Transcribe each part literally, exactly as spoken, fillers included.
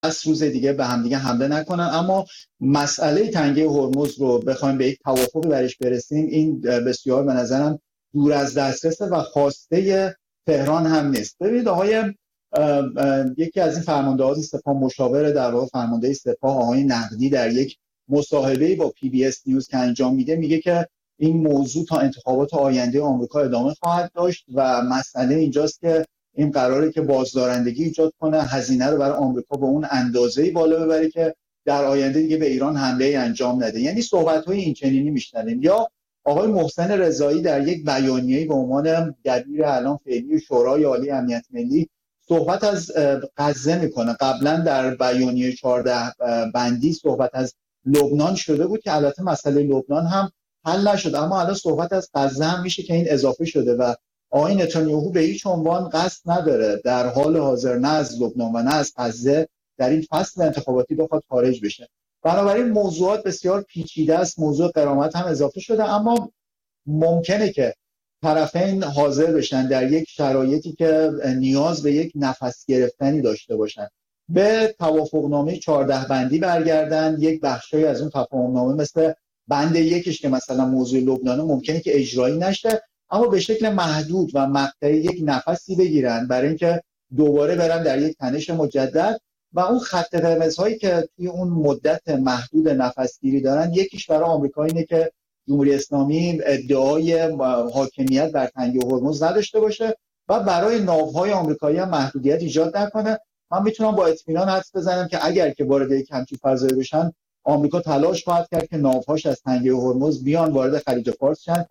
هشت روز دیگه به هم دیگه حمله نکنن. اما مسئله تنگه هرمز رو بخوایم به یک توافقی برش برسیم، این بسیار به نظرم دور از دسترسه و خواسته تهران هم نیست. ببینید آقای یکی از این فرماندهان سپاه، مشاور در واقع فرمانده سپاه، آقای نقدی، در یک مصاحبه‌ای با پی بی اس نیوز که انجام میده میگه که این موضوع تا انتخابات آینده آمریکا ادامه خواهد داشت و مسئله اینجاست که این قراره که بازدارندگی ایجاد کنه، هزینه رو برای آمریکا به اون اندازه‌ای بالا ببره که در آینده دیگه به ایران حمله انجام نده. یعنی صحبت‌های این چنینی میشنویم. یا آقای محسن رضایی در یک بیانیه‌ای به عنوان دبیر اعلام فعلی شورای عالی امنیت ملی صحبت از غزه میکنه. قبلا در بیانیه چهارده بندی صحبت از لبنان شده بود که البته مسئله لبنان هم حل نشد، اما الان صحبت از غزه هم میشه که این اضافه شده و آقای نتانیاهو به هیچ عنوان قصد نداره در حال حاضر نه از لبنان و نه از غزه در این فصل انتخاباتی بخواد خارج بشه. بنابراین موضوعات بسیار پیچیده است. موضوع غرامت هم اضافه شده، اما ممکنه که طرفین حاضر بشن در یک شرایطی که نیاز به یک نفس گرفتنی داشته باشن به توافقنامه چهارده بندی برگردن. یک بخشی از اون تفاهمنامه مثل بند یکش که مثلا موضوع لبنان ممکنه که اجرایی نشه، اما به شکل محدود و مقطعی یک نفسی بگیرن برای اینکه دوباره برن در یک تنش مجدد. و اون خط قرمزهایی که توی اون مدت محدود نفسگیری دارن، یکیش برای آمریکا اینه که جمهوری اسلامی ادعای حاکمیت بر تنگه هرمز نداشته باشه و برای ناوهای آمریکایی هم محدودیت ایجاد نکنه. من میتونم با اطمینان حدس بزنم که اگر که وارد یک همچین فضایی بشن، آمریکا تلاش خواهد کرد که ناوهاش از تنگه هرمز بیان وارد خلیج فارس شن.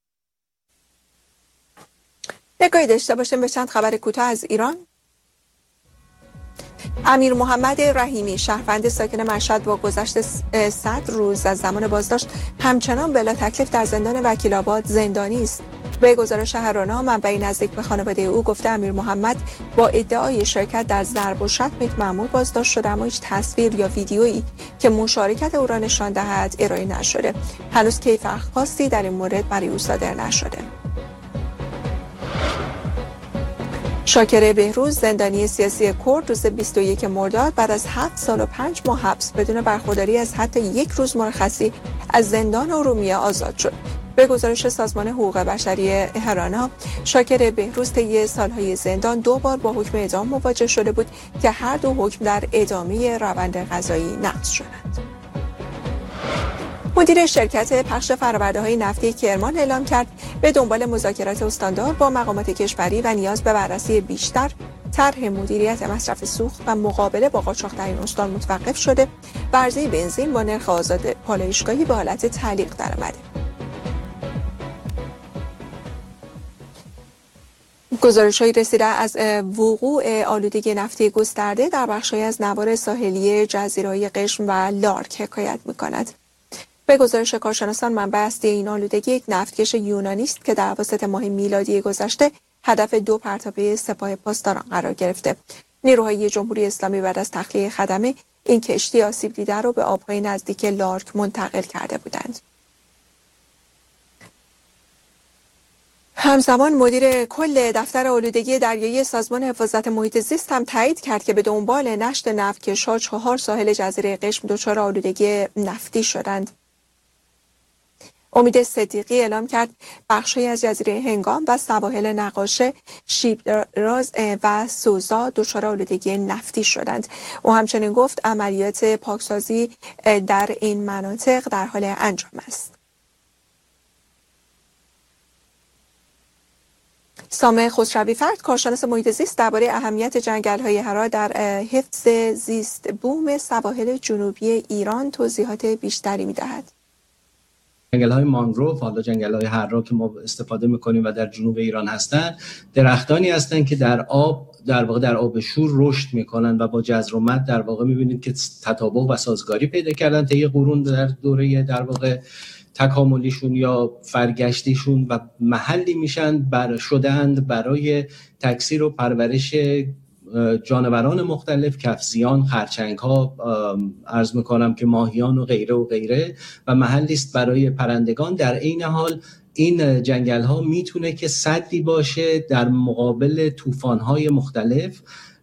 نگاهی داشته باشیم به چند خبر کوتاه از ایران. امیر محمد رحیمی، شهروند ساکن مشهد، با گذشت صد روز از زمان بازداشت همچنان بلا تکلیف در زندان وکیل‌آباد زندانی است. به گزارش هرانا، منبعی نزدیک به خانواده او گفته امیر محمد با ادعای شرکت در ضرب و شتم یک مأمور بازداشت شده، اما هیچ تصویر یا ویدیویی که مشارکت او را نشان دهد ارائه نشده. هنوز کیفر خاصی در این مورد برای او صادر نشده. شاکر بهروز، زندانی سیاسی کرد، روز بیست و یکم مرداد بعد از هفت سال و پنج ماه حبس بدون برخورداری از حتی یک روز مرخصی از زندان ارومیه آزاد شد. به گزارش سازمان حقوق بشری هرانا، شاکر بهروز طی سالهای زندان دو بار با حکم اعدام مواجه شده بود که هر دو حکم در ادامه روند قضایی نقض شدند. مدیر شرکت پخش فرآورده‌های نفتی کرمان اعلام کرد به دنبال مذاکرات استاندار با مقامات کشوری و نیاز به بررسی بیشتر طرح مدیریت مصرف سوخت و مقابله با قاچاق در این استان متوقف شده و عرضه بنزین با نرخ آزاد پالایشگاهی به حالت تعلیق درآمده. گزارش‌هایی رسیده از وقوع آلودگی نفتی گسترده در بخش‌هایی از نوار ساحلی جزیره‌های قشم و لارک حکایت می‌کند. به گزارش کارشناسان، منبع اصلی این آلودگی یک نفتکش یونانی است که در اواسط ماه میلادی گذشته هدف دو پرتابه سپاه پاسداران قرار گرفته. نیروهای جمهوری اسلامی بعد از تخلیه خدمه این کشتی آسیب دیده را به آبهای نزدیک لارک منتقل کرده بودند. همزمان مدیر کل دفتر آلودگی دریایی سازمان حفاظت محیط زیست هم تایید کرد که به دنبال نشت نفتکش‌ها چهار ساحل جزیره قشم دچار آلودگی نفتی شدند. امید صدیقی اعلام کرد بخشی از جزیره هنگام و سواحل نقاشه، شیبراز و سوزا دچار آلودگی نفتی شدند. او همچنین گفت عملیات پاکسازی در این مناطق در حال انجام است. سامح خسروی فرد، کارشناس محیط زیست، درباره اهمیت جنگل‌های حرا در حفظ زیست بوم سواحل جنوبی ایران توضیحات بیشتری می‌دهد. جنگل‌های مانگروف، حالا جنگل‌های حرا که ما استفاده می‌کنیم و در جنوب ایران هستن، درختانی هستن که در آب در واقع در آب شور رشد می‌کنن و با جذر و مد در واقع می‌بینید که تطابق و سازگاری پیدا کردن طی قرون در دوره در واقع تکاملیشون یا فرگشتیشون و محلی میشن بر شدند برای تکثیر و پرورش جانوران مختلف، کفزیان، خرچنگ‌ها، عرض میکنم که ماهیان و غیره و غیره و محلی است برای پرندگان. در عین حال این جنگل‌ها میتونه که سدی باشه در مقابل طوفان‌های مختلف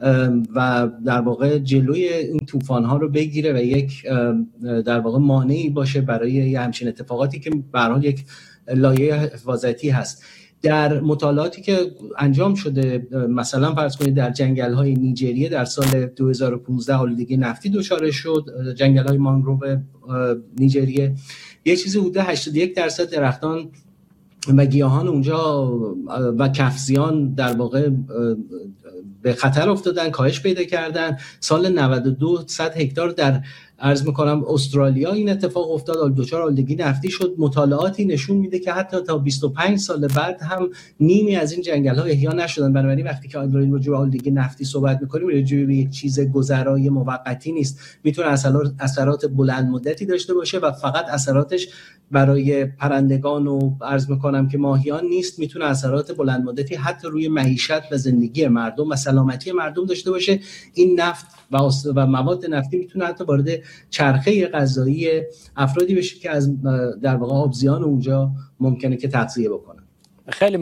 و در واقع جلوی این طوفان‌ها رو بگیره و یک در واقع مانعی باشه برای یه همچین اتفاقاتی که به هر حال یک لایه حفاظتی هست. در مطالعاتی که انجام شده، مثلا فرض کنید در جنگل‌های نیجریه در سال دو هزار و پانزده آلودگی نفتی دچار شد، جنگل‌های مانگروو نیجریه، یه چیزی حدود هشتاد و یک درصد درختان و گیاهان اونجا و کفزیان در واقع به خطر افتادن، کاهش پیدا کردن. سال نود و دو صد هکتار در عرض میکنم استرالیا این اتفاق افتاد، دچار آلودگی نفتی شد. مطالعاتی نشون میده که حتی تا بیست و پنج سال بعد هم نیمی از این جنگل‌ها احیا نشدن. بنابراین وقتی که داریم راجع به آلودگی نفتی صحبت میکنیم، راجع به یک چیز گذرای موقتی نیست، میتونه اثرات بلند مدتی داشته باشه و فقط اثراتش برای پرندگان و عرض میکنم که ماهیان نیست، میتونه اثرات بلند مدتی حتی روی معیشت و زندگی مردم و سلامتی مردم داشته باشه. این نفت و و مواد نفتی میتونه حتی وارد چرخه غذایی افرادی بشه که از در واقع آبزیان اونجا ممکنه که تغذیه بکنن. خیلی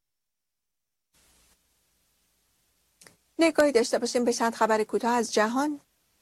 نگاهی داشته باشیم به چند خبر کوتاه از جهان.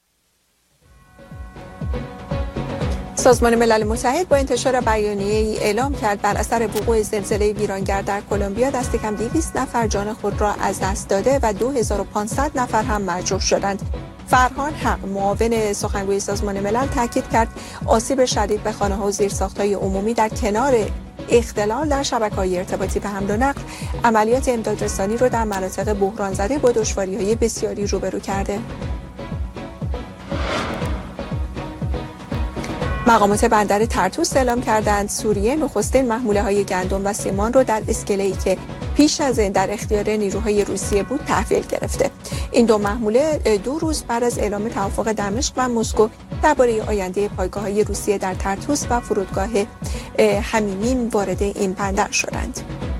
سازمان ملل متحد با انتشار بیانیه‌ای اعلام کرد بر اثر وقوع زلزله ویرانگر در کلمبیا دست کم دویست نفر جان خود را از دست داده و دو هزار و پانصد نفر هم مجروح شدند. فرهان حق، معاون سخنگوی سازمان ملل، تاکید کرد آسیب شدید به خانه‌ها و زیرساخت‌های عمومی در کنار اختلال در شبکه‌های ارتباطی و حمل و نقل، عملیات امدادرسانی را در مناطق بحران زده با دشواری‌های بسیاری روبرو کرده. مقامات بندر طرطوس اعلام کردند سوریه نخستین محموله‌های گندم و سیمان رو در اسکله‌ای که پیش از این در اختیار نیروهای روسیه بود تحویل گرفته. این دو محموله دو روز بعد از اعلام توافق دمشق و مسکو درباره آینده پایگاه‌های روسیه در طرطوس و فرودگاه حمیمیم وارد این بندر شدند.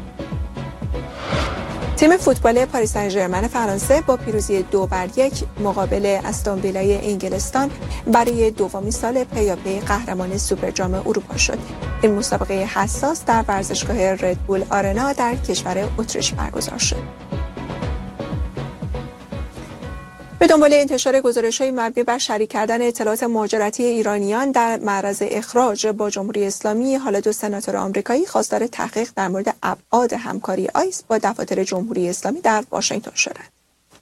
تیم فوتبال پاریس سن ژرمن فرانسه با پیروزی دو بر یک مقابل استون ویلای انگلستان برای دومین سال پیاپی قهرمان سوپر جام اروپا شد. این مسابقه حساس در ورزشگاه ردبول آرنا در کشور اتریش برگزار شد. به دنبال انتشار گزارش‌های مبنی بر شریک کردن اطلاعات مهاجرتی ایرانیان در معرض اخراج با جمهوری اسلامی، حالا دو سناتور آمریکایی خواستار تحقیق در مورد ابعاد همکاری آیس با دفاتر جمهوری اسلامی در واشنگتن شدند.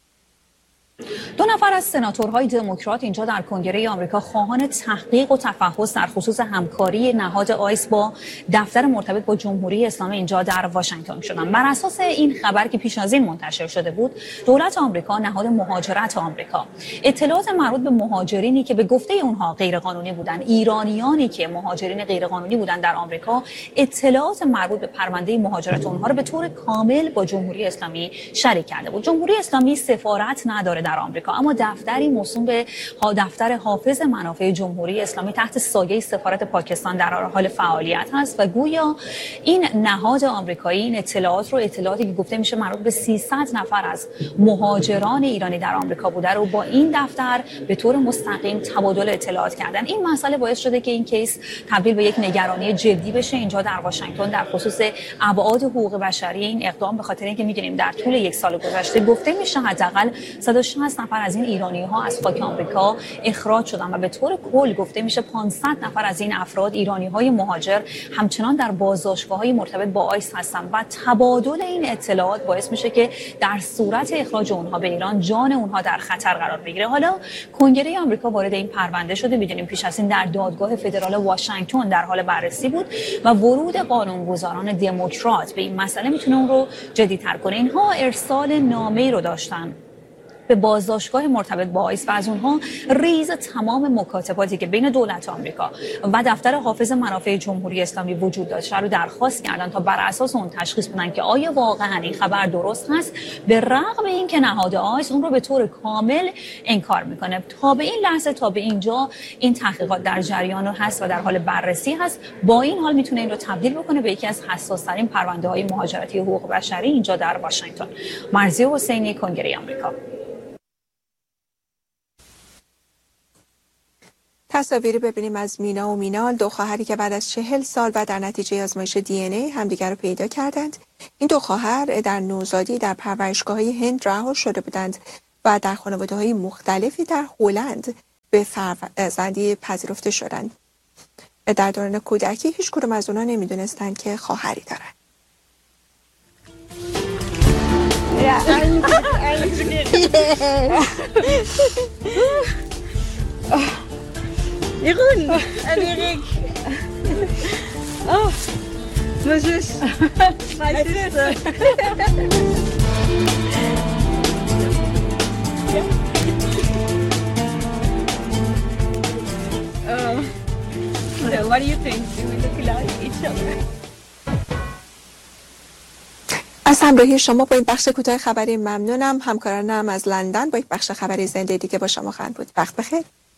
دو نفر از سناتورهای دموکرات اینجا در کنگره آمریکا خواهان تحقیق و تفحص در خصوص همکاری نهاد آیس با دفتر مرتبط با جمهوری اسلامی اینجا در واشنگتن شدند. بر اساس این خبر که پیش از این منتشر شده بود، دولت آمریکا، نهاد مهاجرت آمریکا، اطلاعات مربوط به مهاجرینی که به گفته اونها غیرقانونی بودند، ایرانیانی که مهاجرین غیرقانونی بودند در آمریکا، اطلاعات مربوط به پرونده مهاجرت اونها رو به طور کامل با جمهوری اسلامی شریک کرده بود. جمهوری اسلامی سفارت نداره در آمریکا، اما دفتری موسوم به دفتر حافظ منافع جمهوری اسلامی تحت سایه سفارت پاکستان در حال فعالیت هست و گویا این نهاد آمریکایی این اطلاعات رو اطلاعاتی که گفته میشه مربوط به سیصد نفر از مهاجران ایرانی در آمریکا بوده رو با این دفتر به طور مستقیم تبادل اطلاعات کردن. این مسئله باعث شده که این کیس تبدیل به یک نگرانی جدی بشه اینجا در واشنگتن در خصوص ابعاد حقوق بشری این اقدام، به خاطر اینکه می‌دونیم در طول یک سال گذشته گفته میشه حداقل صد و شصت نفر از این ایرانی‌ها از خاک آمریکا اخراج شدن و به طور کل گفته میشه پانصد نفر از این افراد ایرانی‌های مهاجر همچنان در بازداشتگاه‌های مرتبط با آیس هستند و تبادل این اطلاعات باعث میشه که در صورت اخراج اونها به ایران جان اونها در خطر قرار بگیره. حالا کنگره آمریکا وارد این پرونده شده، می‌دونیم پیش از این در دادگاه فدرال واشنگتن در حال بررسی بود و ورود قانونگذاران دموکرات به این مسئله میتونه اون رو جدی‌تر کنه. اینها ارسال نامه‌ای رو داشتن به بازداشتگاه مرتبط با آیس و از اونها ریز تمام مکاتباتی که بین دولت آمریکا و دفتر حافظ منافع جمهوری اسلامی وجود داشته رو درخواست کردن تا بر اساس اون تشخیص بدن که آیا واقعا این خبر درست هست، به رغم اینکه نهاد آیس اون رو به طور کامل انکار میکنه. تا به این لحظه، تا به اینجا این تحقیقات در جریان هست و در حال بررسی هست. با این حال میتونه این رو تبدیل بکنه به یکی از حساس‌ترین پرونده‌های مهاجرتی حقوق بشری اینجا در واشنگتن. مرضیه حسینی، کنگره آمریکا. تصاویری ببینیم از مینا و مینال، دو خواهری که بعد از چهل سال و در نتیجه آزمایش دی ان ای همدیگر رو پیدا کردند. این دو خواهر در نوزادی در پرورشگاه‌های هند رها شده بودند و در خانواده‌های مختلفی در هلند به فرزندی پذیرفته شدند. در دوران کودکی هیچ کدوم از اونها نمیدونستند که خواهری دارند. Jeroen en Erik. Oh, mijn zus. Mijn zuster. Oh, so what do you think? Do we look like each other? از همراهی شما با این بخش کوتاه خبری ممنونم. همکارانم از لندن با یک بخش خبری زنده دیگه با شما خواهند بود. وقت بخیر.